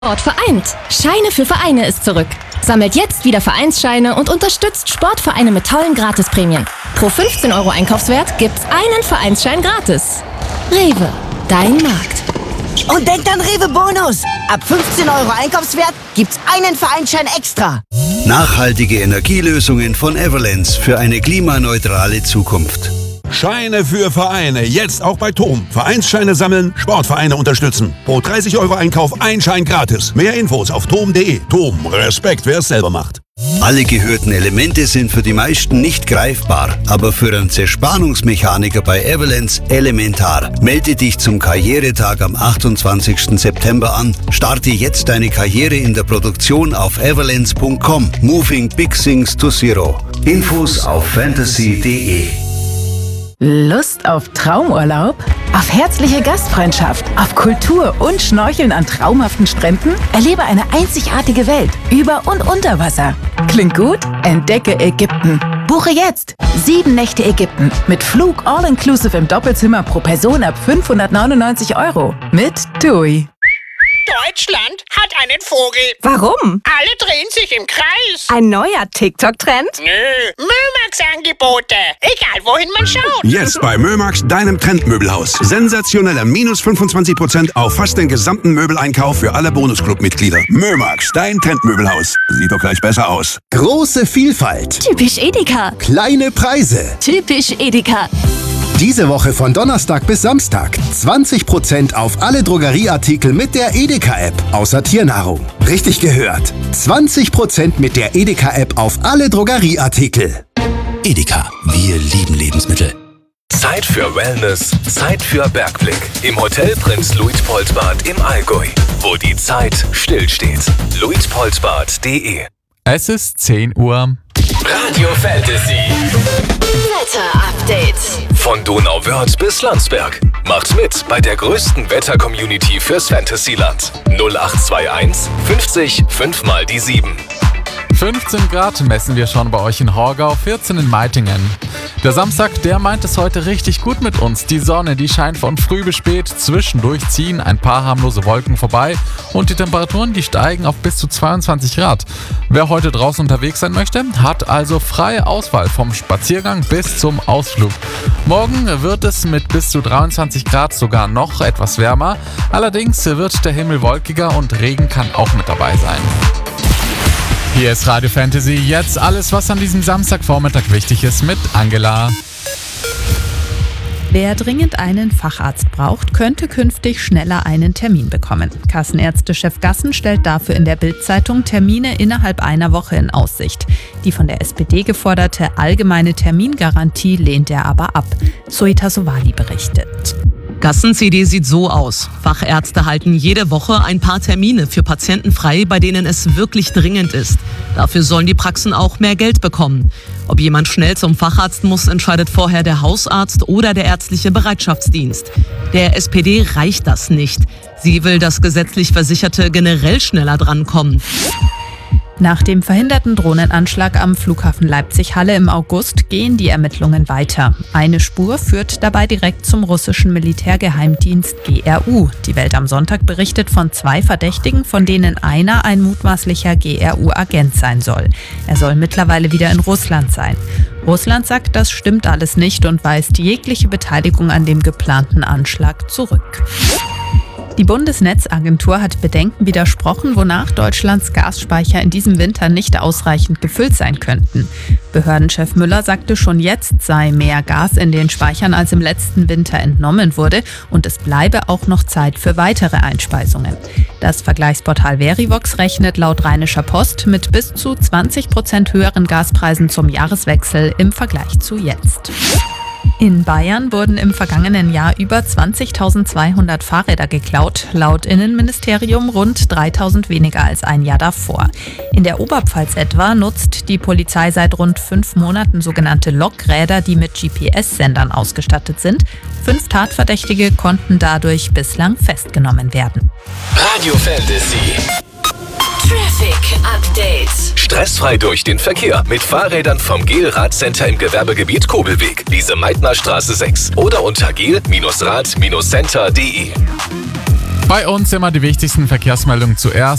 Sport vereint. Scheine für Vereine ist zurück. Sammelt jetzt wieder Vereinsscheine und unterstützt Sportvereine mit tollen Gratisprämien. Pro 15 € Einkaufswert gibt's einen Vereinsschein gratis. Rewe, dein Markt. Und denkt an Rewe Bonus. Ab 15 € Einkaufswert gibt's einen Vereinsschein extra. Nachhaltige Energielösungen von Everlands für eine klimaneutrale Zukunft. Scheine für Vereine, jetzt auch bei TOM. Vereinsscheine sammeln, Sportvereine unterstützen. Pro 30 € Einkauf ein Schein gratis. Mehr Infos auf tom.de. TOM, Respekt, wer es selber macht. Alle gehörten Elemente sind für die meisten nicht greifbar, aber für einen Zerspannungsmechaniker bei Everlands elementar. Melde dich zum Karrieretag am 28. September an. Starte jetzt deine Karriere in der Produktion auf everlands.com. Moving Big Things to Zero. Infos auf fantasy.de. Lust auf Traumurlaub? Auf herzliche Gastfreundschaft? Auf Kultur und Schnorcheln an traumhaften Stränden? Erlebe eine einzigartige Welt über und unter Wasser. Klingt gut? Entdecke Ägypten. Buche jetzt 7 Nächte Ägypten mit Flug all-inclusive im Doppelzimmer pro Person ab 599 € mit TUI. Deutschland hat einen Vogel. Warum? Alle drehen sich im Kreis. Ein neuer TikTok-Trend? Nö, Mömax-Angebote. Egal, wohin man schaut. Jetzt bei Mömax, deinem Trendmöbelhaus. Sensationelle minus 25% auf fast den gesamten Möbeleinkauf für alle Bonusclub-Mitglieder. Mömax, dein Trendmöbelhaus. Sieht doch gleich besser aus. Große Vielfalt. Typisch Edeka. Kleine Preise. Typisch Edeka. Diese Woche von Donnerstag bis Samstag 20% auf alle Drogerieartikel mit der Edeka-App, außer Tiernahrung. Richtig gehört. 20% mit der Edeka-App auf alle Drogerieartikel. Edeka, wir lieben Lebensmittel. Zeit für Wellness, Zeit für Bergblick. Im Hotel Prinz Luitpoldbad im Allgäu, wo die Zeit stillsteht. luitpoldbad.de. Es ist 10 Uhr. Radio Fantasy. Wetter-Update. Von Donauwörth bis Landsberg. Macht mit bei der größten Wetter-Community fürs Fantasyland. 0821 50 5 mal die 7. 15 Grad messen wir schon bei euch in Horgau, 14 in Meitingen. Der Samstag, der meint es heute richtig gut mit uns. Die Sonne, die scheint von früh bis spät. Zwischendurch ziehen ein paar harmlose Wolken vorbei und die Temperaturen, die steigen auf bis zu 22 Grad. Wer heute draußen unterwegs sein möchte, hat also freie Auswahl vom Spaziergang bis zum Ausflug. Morgen wird es mit bis zu 23 Grad sogar noch etwas wärmer. Allerdings wird der Himmel wolkiger und Regen kann auch mit dabei sein. Hier ist Radio Fantasy, jetzt alles, was an diesem Samstagvormittag wichtig ist mit Angela. Wer dringend einen Facharzt braucht, könnte künftig schneller einen Termin bekommen. Kassenärztechef Gassen stellt dafür in der Bild-Zeitung Termine innerhalb einer Woche in Aussicht. Die von der SPD geforderte allgemeine Termingarantie lehnt er aber ab. Zoita Sowali berichtet. Gassen-CD sieht so aus. Fachärzte halten jede Woche ein paar Termine für Patienten frei, bei denen es wirklich dringend ist. Dafür sollen die Praxen auch mehr Geld bekommen. Ob jemand schnell zum Facharzt muss, entscheidet vorher der Hausarzt oder der ärztliche Bereitschaftsdienst. Der SPD reicht das nicht. Sie will, dass gesetzlich Versicherte generell schneller drankommen. Nach dem verhinderten Drohnenanschlag am Flughafen Leipzig-Halle im August gehen die Ermittlungen weiter. Eine Spur führt dabei direkt zum russischen Militärgeheimdienst GRU. Die Welt am Sonntag berichtet von 2 Verdächtigen, von denen einer ein mutmaßlicher GRU-Agent sein soll. Er soll mittlerweile wieder in Russland sein. Russland sagt, das stimmt alles nicht und weist jegliche Beteiligung an dem geplanten Anschlag zurück. Die Bundesnetzagentur hat Bedenken widersprochen, wonach Deutschlands Gasspeicher in diesem Winter nicht ausreichend gefüllt sein könnten. Behördenchef Müller sagte, schon jetzt sei mehr Gas in den Speichern, als im letzten Winter entnommen wurde, und es bleibe auch noch Zeit für weitere Einspeisungen. Das Vergleichsportal Verivox rechnet laut Rheinischer Post mit bis zu 20% höheren Gaspreisen zum Jahreswechsel im Vergleich zu jetzt. In Bayern wurden im vergangenen Jahr über 20.200 Fahrräder geklaut, laut Innenministerium rund 3.000 weniger als ein Jahr davor. In der Oberpfalz etwa nutzt die Polizei seit rund 5 Monaten sogenannte Lokräder, die mit GPS-Sendern ausgestattet sind. 5 Tatverdächtige konnten dadurch bislang festgenommen werden. Radio Fantasy. Traffic Update. Stressfrei durch den Verkehr mit Fahrrädern vom GEL-Radcenter im Gewerbegebiet Kobelweg, Lise-Meitner-Straße 6 oder unter gel-rad-center.de. Bei uns immer die wichtigsten Verkehrsmeldungen zuerst.